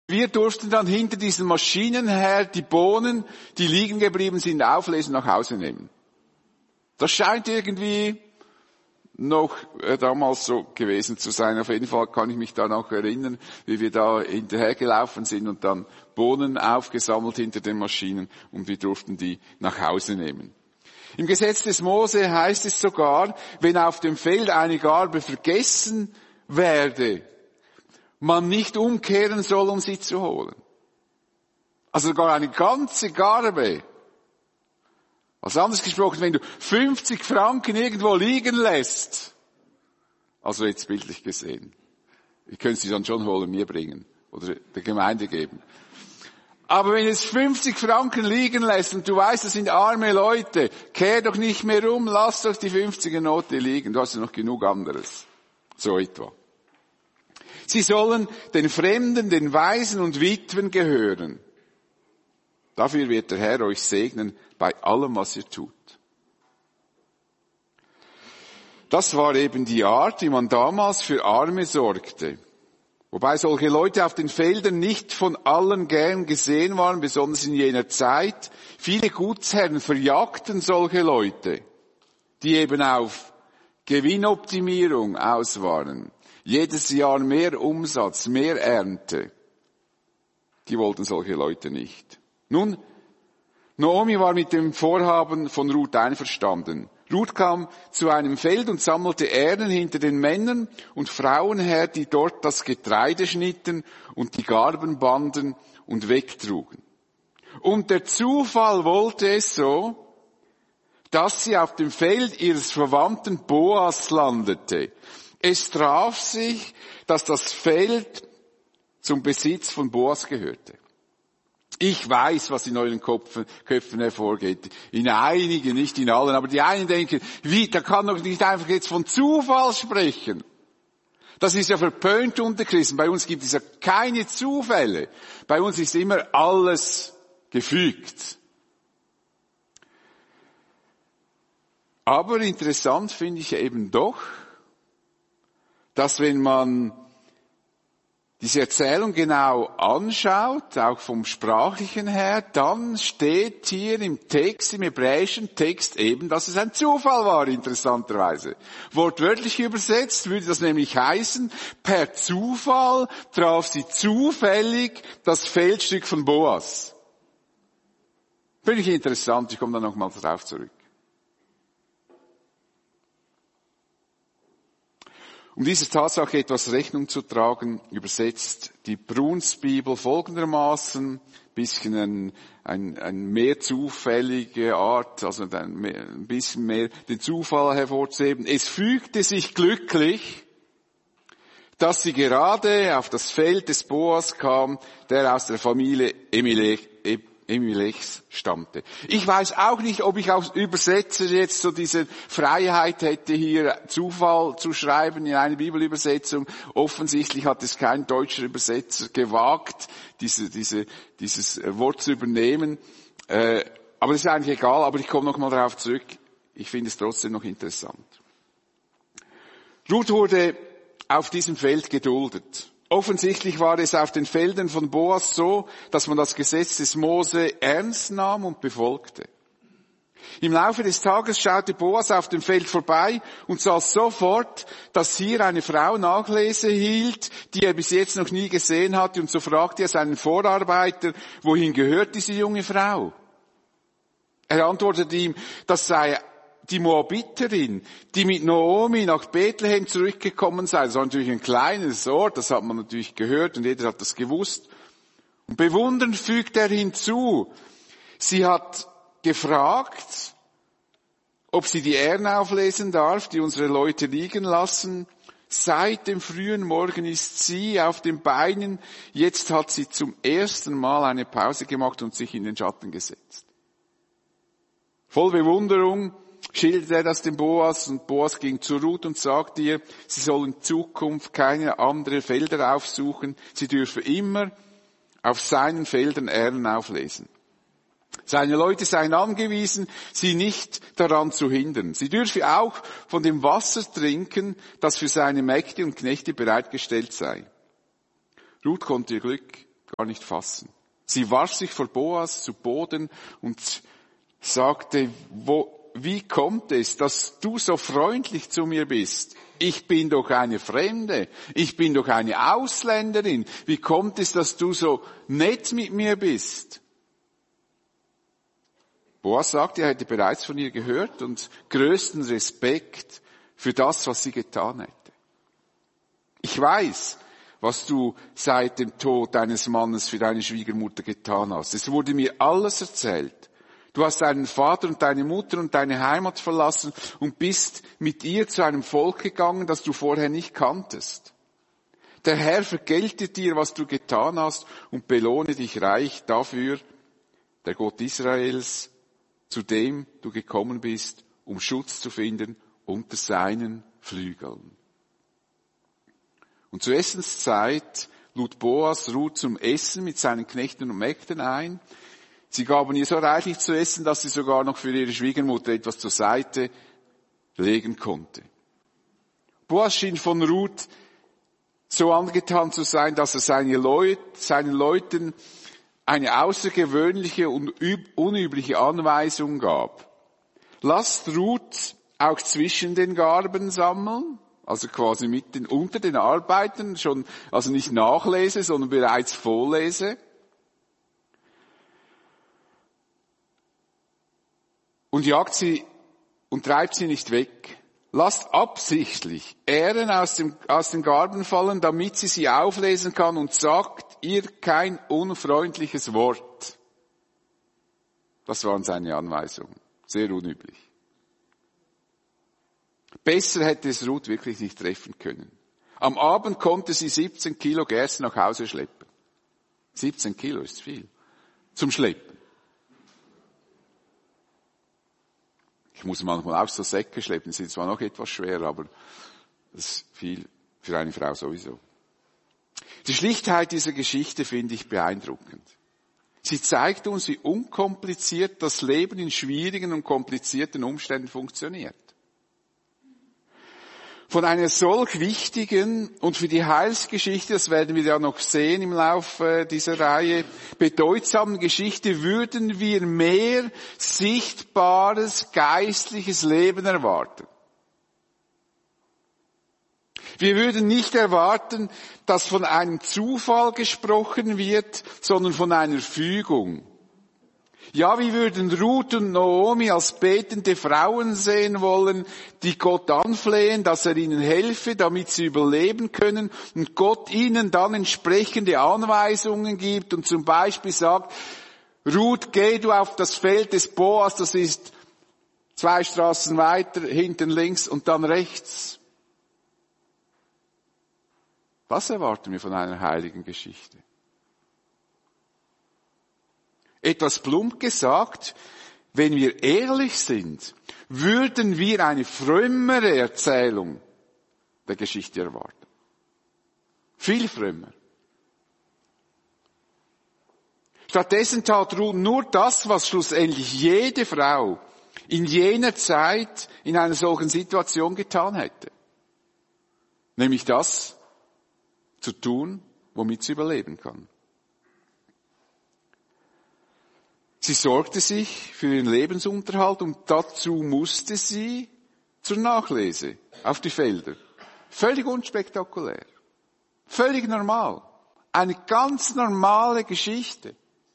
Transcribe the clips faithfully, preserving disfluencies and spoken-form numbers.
Wir durften dann hinter diesen Maschinen her die Bohnen, die liegen geblieben sind, auflesen und nach Hause nehmen. Das scheint irgendwie noch äh, damals so gewesen zu sein. Auf jeden Fall kann ich mich da noch erinnern, wie wir da hinterhergelaufen sind und dann Bohnen aufgesammelt hinter den Maschinen und wir durften die nach Hause nehmen. Im Gesetz des Mose heißt es sogar, wenn auf dem Feld eine Garbe vergessen werde, man nicht umkehren soll, um sie zu holen. Also sogar eine ganze Garbe. Also anders gesprochen, wenn du fünfzig Franken irgendwo liegen lässt, also jetzt bildlich gesehen, ich könnte sie dann schon holen, mir bringen oder der Gemeinde geben. Aber wenn es fünfzig Franken liegen lässt und du weißt, das sind arme Leute, kehr doch nicht mehr um, lass doch die fünfziger Note liegen, du hast ja noch genug anderes. So etwa. Sie sollen den Fremden, den Waisen und Witwen gehören. Dafür wird der Herr euch segnen bei allem, was ihr tut. Das war eben die Art, wie man damals für Arme sorgte. Wobei solche Leute auf den Feldern nicht von allen gern gesehen waren, besonders in jener Zeit. Viele Gutsherren verjagten solche Leute, die eben auf Gewinnoptimierung aus waren. Jedes Jahr mehr Umsatz, mehr Ernte. Die wollten solche Leute nicht. Nun, Naomi war mit dem Vorhaben von Ruth einverstanden. Ruth kam zu einem Feld und sammelte Ähren hinter den Männern und Frauen her, die dort das Getreide schnitten und die Garben banden und wegtrugen. Und der Zufall wollte es so, dass sie auf dem Feld ihres Verwandten Boas landete. Es traf sich, dass das Feld zum Besitz von Boas gehörte. Ich weiß, was in euren Köpfen, Köpfen hervorgeht. In einigen, nicht in allen, aber die einen denken, wie, da kann doch nicht einfach jetzt von Zufall sprechen. Das ist ja verpönt unter Christen. Bei uns gibt es ja keine Zufälle. Bei uns ist immer alles gefügt. Aber interessant finde ich eben doch, dass wenn man diese Erzählung genau anschaut, auch vom Sprachlichen her, dann steht hier im Text, im hebräischen Text eben, dass es ein Zufall war, interessanterweise. Wortwörtlich übersetzt würde das nämlich heißen, per Zufall traf sie zufällig das Feldstück von Boas. Finde ich interessant, ich komme da nochmal drauf zurück. Um dieser Tatsache etwas Rechnung zu tragen, übersetzt die Brunsbibel folgendermaßen, bisschen ein, ein, ein mehr zufällige Art, also ein, ein bisschen mehr den Zufall hervorzuheben. Es fügte sich glücklich, dass sie gerade auf das Feld des Boas kam, der aus der Familie Emelech, Emelechs stammte. Ich weiß auch nicht, ob ich als Übersetzer jetzt so diese Freiheit hätte, hier Zufall zu schreiben in eine Bibelübersetzung. Offensichtlich hat es kein deutscher Übersetzer gewagt, diese, diese, dieses Wort zu übernehmen. Äh, aber das ist eigentlich egal, aber ich komme noch mal darauf zurück. Ich finde es trotzdem noch interessant. Ruth wurde auf diesem Feld geduldet. Offensichtlich war es auf den Feldern von Boas so, dass man das Gesetz des Mose ernst nahm und befolgte. Im Laufe des Tages schaute Boas auf dem Feld vorbei und sah sofort, dass hier eine Frau Nachlese hielt, die er bis jetzt noch nie gesehen hatte, und so fragte er seinen Vorarbeiter, wohin gehört diese junge Frau? Er antwortete ihm, das sei die Moabiterin, die mit Naomi nach Bethlehem zurückgekommen sei. Das war natürlich ein kleines Ort, das hat man natürlich gehört und jeder hat das gewusst. Und bewundernd fügt er hinzu, sie hat gefragt, ob sie die Ähren auflesen darf, die unsere Leute liegen lassen. Seit dem frühen Morgen ist sie auf den Beinen, jetzt hat sie zum ersten Mal eine Pause gemacht und sich in den Schatten gesetzt. Voll Bewunderung schildert er das dem Boas, und Boas ging zu Ruth und sagte ihr, sie soll in Zukunft keine anderen Felder aufsuchen, sie dürfe immer auf seinen Feldern Ähren auflesen. Seine Leute seien angewiesen, sie nicht daran zu hindern. Sie dürfe auch von dem Wasser trinken, das für seine Mägde und Knechte bereitgestellt sei. Ruth konnte ihr Glück gar nicht fassen. Sie warf sich vor Boas zu Boden und sagte, wo, wie kommt es, dass du so freundlich zu mir bist? Ich bin doch eine Fremde. Ich bin doch eine Ausländerin. Wie kommt es, dass du so nett mit mir bist? Boas sagte, er hätte bereits von ihr gehört und größten Respekt für das, was sie getan hätte. Ich weiß, was du seit dem Tod deines Mannes für deine Schwiegermutter getan hast. Es wurde mir alles erzählt. Du hast deinen Vater und deine Mutter und deine Heimat verlassen und bist mit ihr zu einem Volk gegangen, das du vorher nicht kanntest. Der Herr vergelte dir, was du getan hast und belohne dich reich dafür, der Gott Israels, zu dem du gekommen bist, um Schutz zu finden unter seinen Flügeln. Und zur Essenszeit lud Boas Ruth zum Essen mit seinen Knechten und Mägden ein. Sie gaben ihr so reichlich zu essen, dass sie sogar noch für ihre Schwiegermutter etwas zur Seite legen konnte. Boas schien von Ruth so angetan zu sein, dass er seine Leut, seinen Leuten eine außergewöhnliche und unübliche Anweisung gab. Lasst Ruth auch zwischen den Garben sammeln, also quasi mitten unter den Arbeiten, schon, also nicht nachlese, sondern bereits vorlese. Und jagt sie und treibt sie nicht weg. Lasst absichtlich Ähren aus dem, aus den Garben fallen, damit sie sie auflesen kann, und sagt ihr kein unfreundliches Wort. Das waren seine Anweisungen. Sehr unüblich. Besser hätte es Ruth wirklich nicht treffen können. Am Abend konnte sie siebzehn Kilo Gerste nach Hause schleppen. siebzehn Kilo ist viel. Zum Schleppen. Ich muss manchmal auch so Säcke schleppen, sind zwar noch etwas schwer, aber das ist viel für eine Frau sowieso. Die Schlichtheit dieser Geschichte finde ich beeindruckend. Sie zeigt uns, wie unkompliziert das Leben in schwierigen und komplizierten Umständen funktioniert. Von einer solch wichtigen und für die Heilsgeschichte, das werden wir ja noch sehen im Laufe dieser Reihe, bedeutsamen Geschichte würden wir mehr sichtbares geistliches Leben erwarten. Wir würden nicht erwarten, dass von einem Zufall gesprochen wird, sondern von einer Fügung. Ja, wir würden Ruth und Naomi als betende Frauen sehen wollen, die Gott anflehen, dass er ihnen helfe, damit sie überleben können, und Gott ihnen dann entsprechende Anweisungen gibt und zum Beispiel sagt, Ruth, geh du auf das Feld des Boas, das ist zwei Straßen weiter, hinten links und dann rechts. Was erwarten wir von einer heiligen Geschichte? Etwas plump gesagt, wenn wir ehrlich sind, würden wir eine frömmere Erzählung der Geschichte erwarten. Viel frömmer. Stattdessen tat Ruth nur das, was schlussendlich jede Frau in jener Zeit in einer solchen Situation getan hätte. Nämlich das zu tun, womit sie überleben kann. Sie sorgte sich für ihren Lebensunterhalt und dazu musste sie zur Nachlese auf die Felder. Völlig unspektakulär. Völlig normal. Eine ganz normale Geschichte.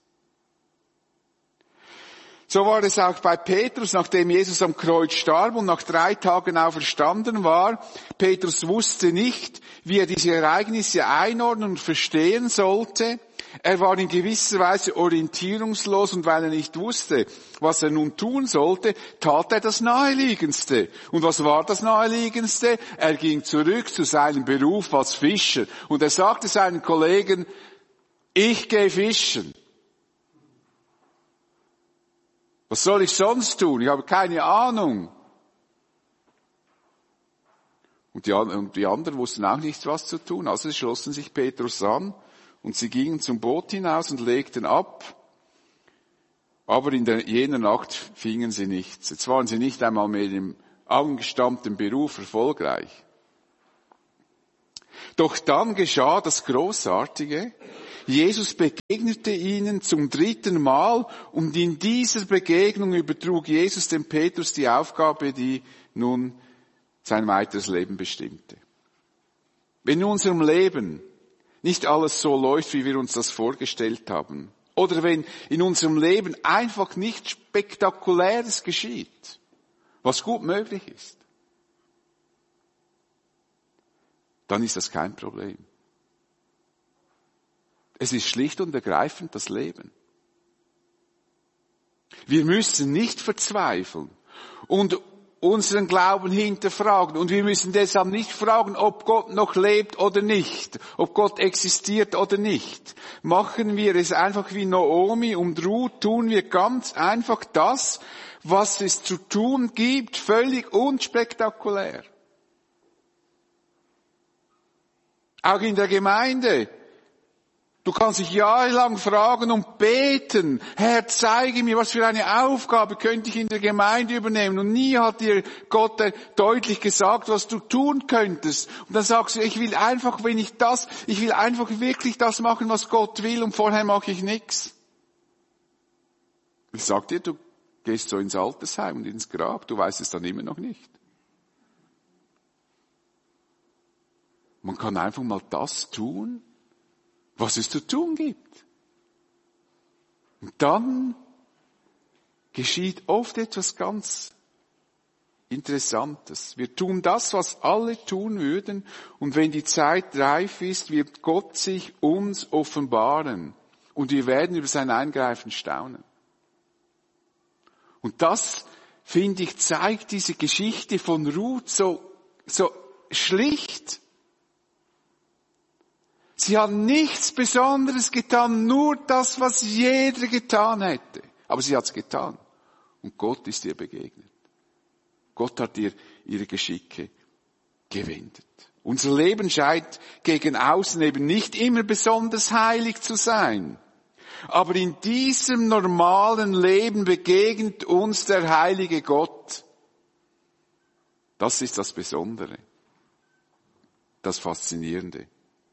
So war es auch bei Petrus, nachdem Jesus am Kreuz starb und nach drei Tagen auferstanden war. Petrus wusste nicht, wie er diese Ereignisse einordnen und verstehen sollte. Er war in gewisser Weise orientierungslos, und weil er nicht wusste, was er nun tun sollte, tat er das Naheliegendste. Und was war das Naheliegendste? Er ging zurück zu seinem Beruf als Fischer. Und er sagte seinen Kollegen, ich gehe fischen. Was soll ich sonst tun? Ich habe keine Ahnung. Und die, und die anderen wussten auch nicht, was zu tun. Also schlossen sich Petrus an. Und sie gingen zum Boot hinaus und legten ab. Aber in der, jener Nacht fingen sie nichts. Jetzt waren sie nicht einmal mehr im angestammten Beruf erfolgreich. Doch dann geschah das Großartige. Jesus begegnete ihnen zum dritten Mal und in dieser Begegnung übertrug Jesus dem Petrus die Aufgabe, die nun sein weiteres Leben bestimmte. Wenn in unserem Leben nicht alles so läuft, wie wir uns das vorgestellt haben, oder wenn in unserem Leben einfach nichts Spektakuläres geschieht, was gut möglich ist, dann ist das kein Problem. Es ist schlicht und ergreifend das Leben. Wir müssen nicht verzweifeln und unseren Glauben hinterfragen. Und wir müssen deshalb nicht fragen, ob Gott noch lebt oder nicht, ob Gott existiert oder nicht. Machen wir es einfach wie Naomi und Ruth, tun wir ganz einfach das, was es zu tun gibt, völlig unspektakulär. Auch in der Gemeinde. Du kannst dich jahrelang fragen und beten, Herr, zeige mir, was für eine Aufgabe könnte ich in der Gemeinde übernehmen. Und nie hat dir Gott deutlich gesagt, was du tun könntest. Und dann sagst du, ich will einfach, wenn ich das, ich will einfach wirklich das machen, was Gott will, und vorher mache ich nichts. Ich sag dir, du gehst so ins Altersheim und ins Grab, du weißt es dann immer noch nicht. Man kann einfach mal das tun, was es zu tun gibt. Und dann geschieht oft etwas ganz Interessantes. Wir tun das, was alle tun würden, und wenn die Zeit reif ist, wird Gott sich uns offenbaren und wir werden über sein Eingreifen staunen. Und das, finde ich, zeigt diese Geschichte von Ruth so, so schlicht. Sie hat nichts Besonderes getan, nur das, was jeder getan hätte. Aber sie hat es getan. Und Gott ist ihr begegnet. Gott hat ihr ihre Geschicke gewendet. Unser Leben scheint gegen außen eben nicht immer besonders heilig zu sein. Aber in diesem normalen Leben begegnet uns der heilige Gott. Das ist das Besondere. Das Faszinierende.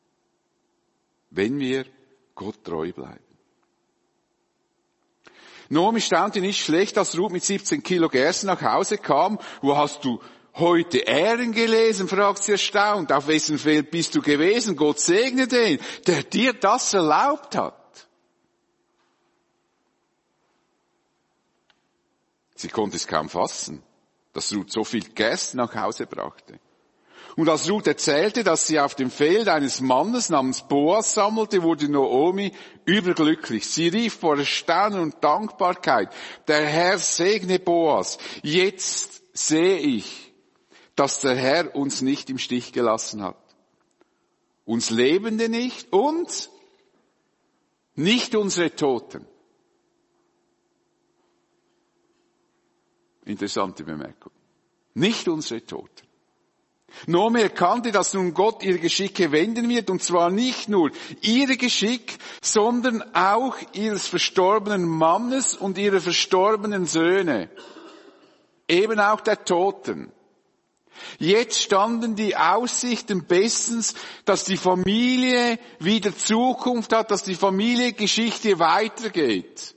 Wenn wir Gott treu bleiben. Naomi staunte nicht schlecht, als Ruth mit siebzehn Kilo Gerste nach Hause kam. Wo hast du heute Ehren gelesen? Fragt sie erstaunt. Auf wessen Feld bist du gewesen? Gott segne den, der dir das erlaubt hat. Sie konnte es kaum fassen, dass Ruth so viel Gerste nach Hause brachte. Und als Ruth erzählte, dass sie auf dem Feld eines Mannes namens Boas sammelte, wurde Naomi überglücklich. Sie rief vor Erstaunen und Dankbarkeit, der Herr segne Boas. Jetzt sehe ich, dass der Herr uns nicht im Stich gelassen hat. Uns Lebende nicht und nicht unsere Toten. Interessante Bemerkung. Nicht unsere Toten. Naomi erkannte, dass nun Gott ihre Geschicke wenden wird, und zwar nicht nur ihre Geschick, sondern auch ihres verstorbenen Mannes und ihrer verstorbenen Söhne. Eben auch der Toten. Jetzt standen die Aussichten bestens, dass die Familie wieder Zukunft hat, dass die Familiengeschichte weitergeht.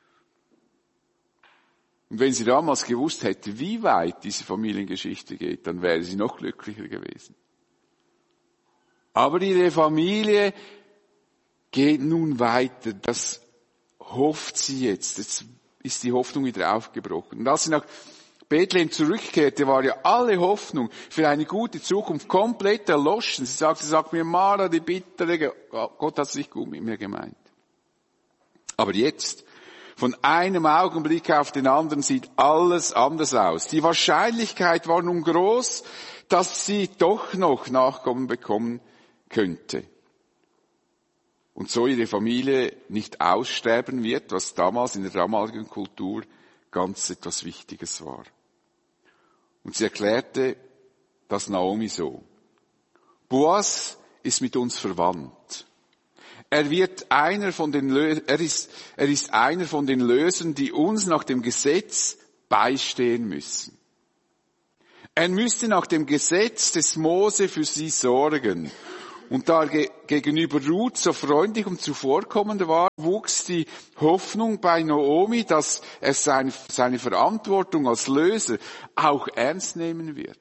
Und wenn sie damals gewusst hätte, wie weit diese Familiengeschichte geht, dann wäre sie noch glücklicher gewesen. Aber ihre Familie geht nun weiter. Das hofft sie jetzt. Jetzt ist die Hoffnung wieder aufgebrochen. Und als sie nach Bethlehem zurückkehrte, war ja alle Hoffnung für eine gute Zukunft komplett erloschen. Sie sagte, sie sagt mir, Mara, die bittere, Gott hat es nicht gut mit mir gemeint. Aber jetzt, von einem Augenblick auf den anderen, sieht alles anders aus. Die Wahrscheinlichkeit war nun groß, dass sie doch noch Nachkommen bekommen könnte. Und so ihre Familie nicht aussterben wird, was damals in der damaligen Kultur ganz etwas Wichtiges war. Und sie erklärte das Naomi so. Boas ist mit uns verwandt. Er wird einer von den, er ist, er ist einer von den Lösern, die uns nach dem Gesetz beistehen müssen. Er müsste nach dem Gesetz des Mose für sie sorgen. und da er gegenüber Ruth so freundlich und zuvorkommend war, wuchs die Hoffnung bei Naomi, dass er seine, seine Verantwortung als Löser auch ernst nehmen wird.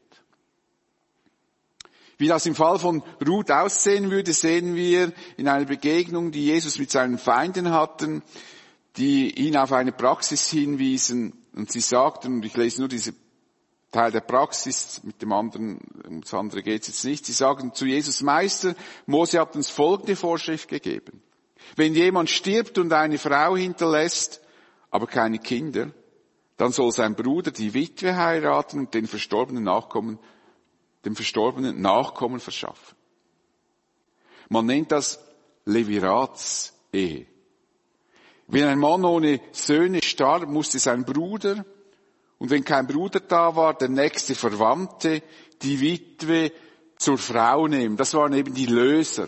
Wie das im Fall von Ruth aussehen würde, sehen wir in einer Begegnung, die Jesus mit seinen Feinden hatten, die ihn auf eine Praxis hinwiesen. Und sie sagten, und ich lese nur diese Teil der Praxis, mit dem anderen, um das andere geht es jetzt nicht. Sie sagen zu Jesus: Meister, Mose hat uns folgende Vorschrift gegeben. Wenn jemand stirbt und eine Frau hinterlässt, aber keine Kinder, dann soll sein Bruder die Witwe heiraten und den verstorbenen Nachkommen dem verstorbenen Nachkommen verschaffen. Man nennt das Leviratsehe. Wenn ein Mann ohne Söhne starb, musste sein Bruder, und wenn kein Bruder da war, der nächste Verwandte, die Witwe zur Frau nehmen. Das waren eben die Löser.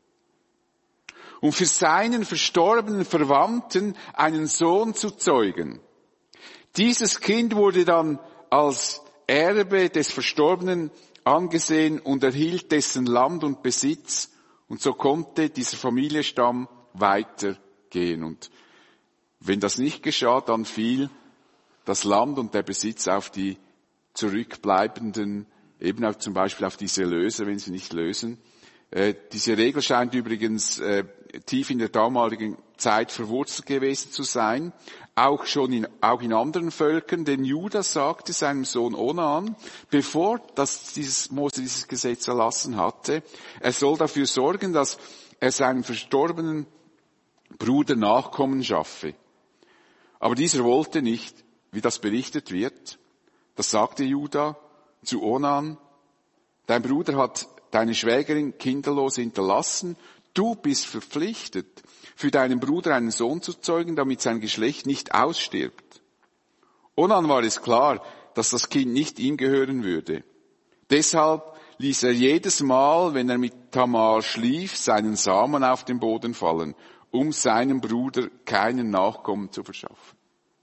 Um für seinen verstorbenen Verwandten einen Sohn zu zeugen. Dieses Kind wurde dann als Erbe des Verstorbenen angesehen und erhielt dessen Land und Besitz, und so konnte dieser Familienstamm weitergehen. Und wenn das nicht geschah, dann fiel das Land und der Besitz auf die zurückbleibenden, eben auch zum Beispiel auf diese Löser, wenn sie nicht lösen. Äh, diese Regel scheint übrigens äh, tief in der damaligen Zeit verwurzelt gewesen zu sein, auch schon in, auch in anderen Völkern, denn Juda sagte seinem Sohn Onan, bevor das dieses Mose dieses Gesetz erlassen hatte, er soll dafür sorgen, dass er seinem verstorbenen Bruder Nachkommen schaffe. Aber dieser wollte nicht, wie das berichtet wird. Das sagte Juda zu Onan: Dein Bruder hat deine Schwägerin kinderlos hinterlassen. Du bist verpflichtet, für deinen Bruder einen Sohn zu zeugen, damit sein Geschlecht nicht ausstirbt. Onan war es klar, dass das Kind nicht ihm gehören würde. Deshalb ließ er jedes Mal, wenn er mit Tamar schlief, seinen Samen auf den Boden fallen, um seinem Bruder keinen Nachkommen zu verschaffen.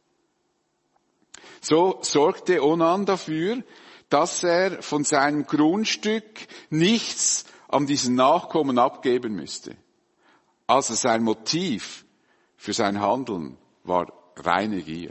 So sorgte Onan dafür, dass er von seinem Grundstück nichts an diesen Nachkommen abgeben müsste. Also sein Motiv für sein Handeln war reine Gier.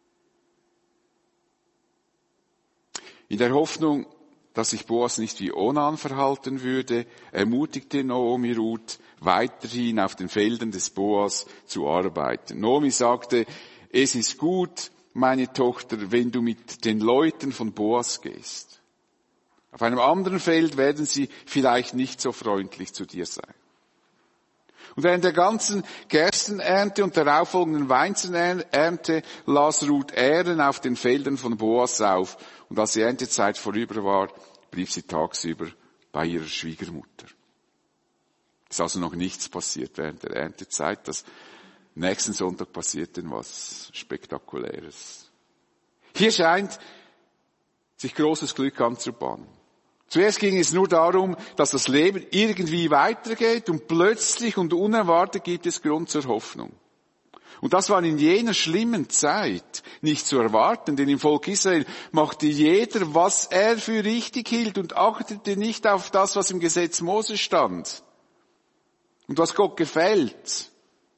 In der Hoffnung, dass sich Boas nicht wie Onan verhalten würde, ermutigte Naomi Ruth, weiterhin auf den Feldern des Boas zu arbeiten. Naomi sagte: Es ist gut, meine Tochter, wenn du mit den Leuten von Boas gehst. Auf einem anderen Feld werden sie vielleicht nicht so freundlich zu dir sein. Und während der ganzen Gerstenernte und der darauffolgenden Weizenernte las Ruth Ähren auf den Feldern von Boas auf. Und als die Erntezeit vorüber war, blieb sie tagsüber bei ihrer Schwiegermutter. Es ist also noch nichts passiert während der Erntezeit. Das nächsten Sonntag passiert denn was Spektakuläres. Hier scheint sich großes Glück anzubahnen. Zuerst ging es nur darum, dass das Leben irgendwie weitergeht, und plötzlich und unerwartet gibt es Grund zur Hoffnung. Und das war in jener schlimmen Zeit nicht zu erwarten, denn im Volk Israel machte jeder, was er für richtig hielt, und achtete nicht auf das, was im Gesetz Mose stand und was Gott gefällt.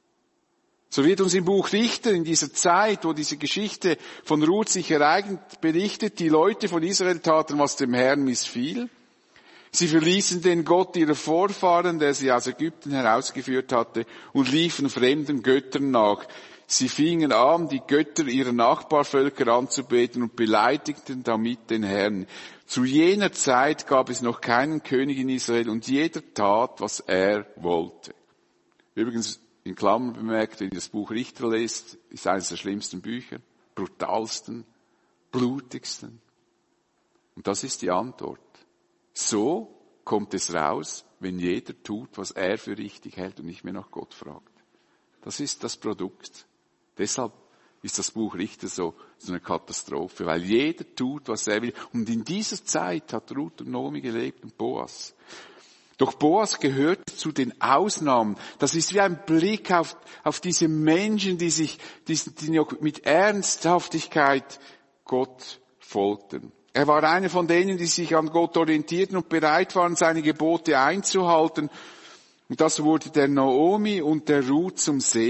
So wird uns im Buch Richter in dieser Zeit, wo diese Geschichte von Ruth sich ereignet, berichtet: Die Leute von Israel taten, was dem Herrn missfiel. Sie verließen den Gott ihrer Vorfahren, der sie aus Ägypten herausgeführt hatte, und liefen fremden Göttern nach. Sie fingen an, die Götter ihrer Nachbarvölker anzubeten und beleidigten damit den Herrn. Zu jener Zeit gab es noch keinen König in Israel, und jeder tat, was er wollte. Übrigens, in Klammern bemerkt, wenn ihr das Buch Richter lest, ist eines der schlimmsten Bücher, brutalsten, blutigsten. Und das ist die Antwort. So kommt es raus, wenn jeder tut, was er für richtig hält und nicht mehr nach Gott fragt. Das ist das Produkt. Deshalb ist das Buch Richter so, so eine Katastrophe, weil jeder tut, was er will. Und in dieser Zeit hat Ruth und Naomi gelebt und Boas. Doch Boas gehört zu den Ausnahmen. Das ist wie ein Blick auf, auf diese Menschen, die sich, die, die noch mit Ernsthaftigkeit Gott folgten. Er war einer von denen, die sich an Gott orientierten und bereit waren, seine Gebote einzuhalten. Und das wurde der Naomi und der Ruth zum Segen.